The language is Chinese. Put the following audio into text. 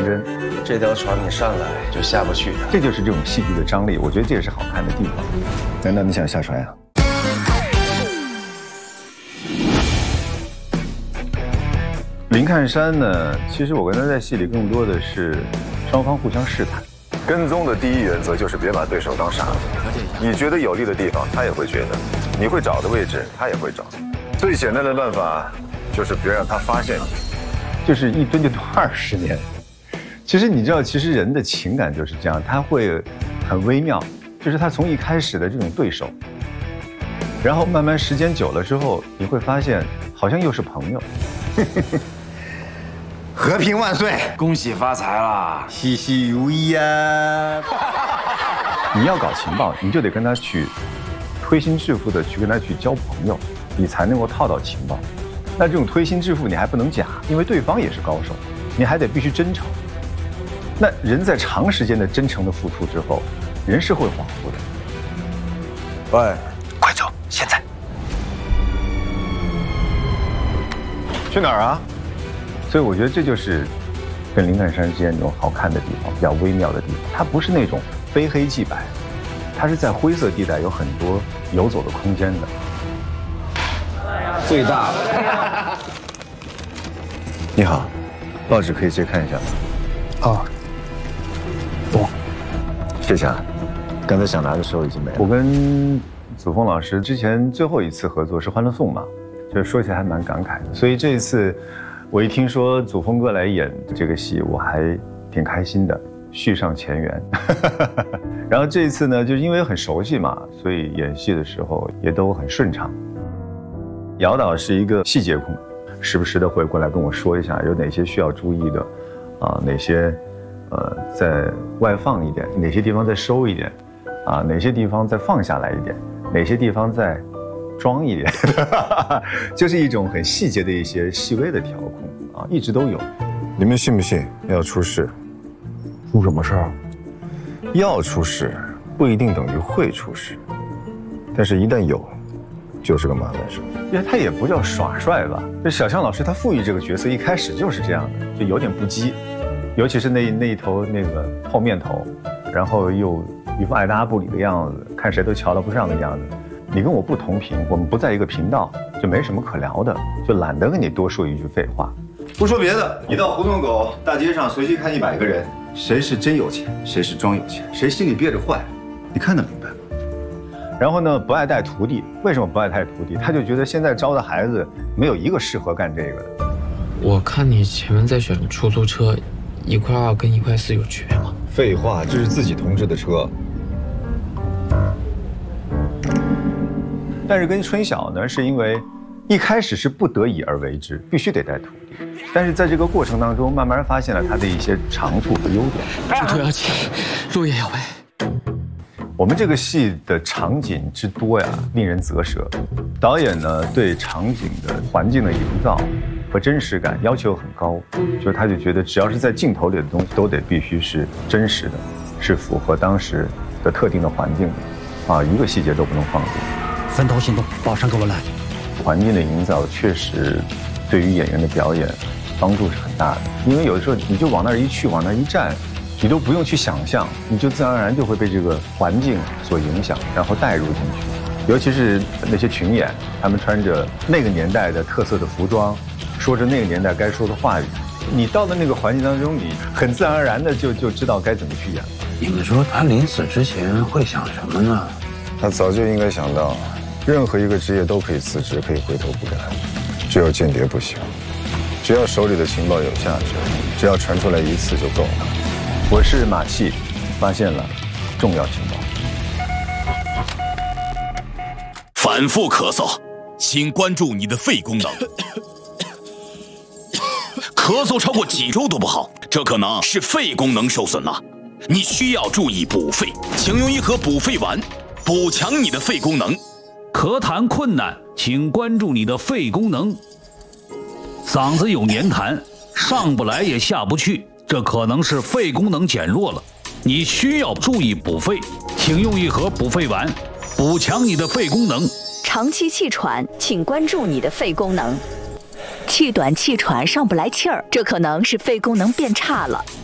真。 这条船你上来就下不去的， 这就是这种戏剧的张力，我觉得这也是好看的地方。难道你想下船呀？林看山呢，其实我跟他在戏里更多的是双方互相试探。跟踪的第一原则就是别把对手当傻子。你觉得有利的地方，他也会觉得；你会找的位置，他也会找。最简单的办法就是别让他发现你。就是一蹲就蹲20年。其实你知道，其实人的情感就是这样，他会很微妙，就是他从一开始的这种对手，然后慢慢时间久了之后，你会发现好像又是朋友。 和平万岁， 恭喜发财啦， 喜喜如意啊！ 你要搞情报，你就得跟他去推心置腹的去跟他去交朋友，你才能够套到情报。那这种推心置腹你还不能假，因为对方也是高手，你还得必须真诚。那人在长时间的真诚的付出之后，人是会恍惚的。喂， 快走，现在。 去哪儿啊？所以我觉得这就是跟林看山之间那种好看的地方，比较微妙的地方。它不是那种非黑即白，它是在灰色地带有很多游走的空间的。 最大的。 你好，报纸可以借看一下吗？ 哦，不， 谢谢啊。刚才想拿的时候已经没了。我跟祖峰老师之前最后一次合作是《欢乐颂》嘛，就是说起来还蛮感慨的。所以这一次我一听说祖峰哥来演这个戏，我还挺开心的，续上前缘。然后这一次呢，就是因为很熟悉嘛，所以演戏的时候也都很顺畅。姚导是一个细节控，时不时的会过来跟我说一下有哪些需要注意的，哪些再外放一点，哪些地方再收一点，哪些地方再放下来一点，哪些地方再装一点，就是一种很细节的一些细微的调控一直都有。你们信不信要出事？ 出什么事儿？ 要出事不一定等于会出事，但是一旦有，就是个麻烦事。因为他也不叫耍帅吧，就小象老师他赋予这个角色一开始就是这样的，就有点不羁，尤其是那一头那个泡面头，然后又一副爱搭不理的样子，看谁都瞧得不上的样子。你跟我不同频，我们不在一个频道，就没什么可聊的，就懒得跟你多说一句废话。不说别的，你到胡同口大街上随机看100个人，谁是真有钱，谁是装有钱，谁心里憋着坏，你看得明白吗？然后呢，不爱带徒弟，为什么不爱带徒弟？他就觉得现在招的孩子没有一个适合干这个的。 我看你前面在选出租车，1.2跟1.4有区别吗？ 废话，这是自己同志的车。但是跟春晓呢，是因为一开始是不得已而为之，必须得带徒弟。但是在这个过程当中，慢慢发现了他的一些长处和优点。 出头要紧，路也要歪。 我们这个戏的场景之多呀，令人啧舌。导演呢，对场景的环境的营造和真实感要求很高，就是他就觉得只要是在镜头里的东西，都得必须是真实的，是符合当时的特定的环境的，一个细节都不能放过。 分头行动，报上给我来。 环境的营造确实对于演员的表演帮助是很大的，因为有的时候你就往那儿一去，往那儿一站，你都不用去想象，你就自然而然就会被这个环境所影响，然后带入进去。尤其是那些群演，他们穿着那个年代的特色的服装，说着那个年代该说的话语，你到了那个环境当中，你很自然而然的就知道该怎么去演了。 你们说他临死之前会想什么呢？ 他早就应该想到，任何一个职业都可以辞职，可以回头不干，只有间谍不行。只要手里的情报有价值，只要传出来一次就够了。我是马戏，发现了重要情报。 反复咳嗽，请关注你的肺功能。咳嗽超过几周都不好，这可能是肺功能受损了。你需要注意补肺，请用一盒补肺丸，补强你的肺功能。 咳痰困难，请关注你的肺功能。嗓子有黏痰，上不来也下不去，这可能是肺功能减弱了。你需要注意补肺，请用一盒补肺丸，补强你的肺功能。 长期气喘，请关注你的肺功能。气短气喘，上不来气儿，这可能是肺功能变差了。